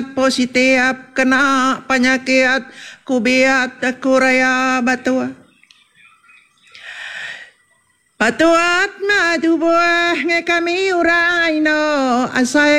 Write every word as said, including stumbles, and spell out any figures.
sangat positif kena penyakit kubiat kuraya batua. Patuat madu buah nge kami urai no asai